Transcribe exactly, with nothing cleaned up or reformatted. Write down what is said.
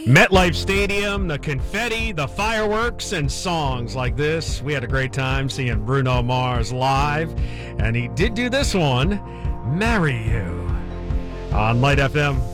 MetLife Stadium, the confetti, the fireworks, and songs like this. We had a great time seeing Bruno Mars live, and he did do this one, Marry You, on Light F M.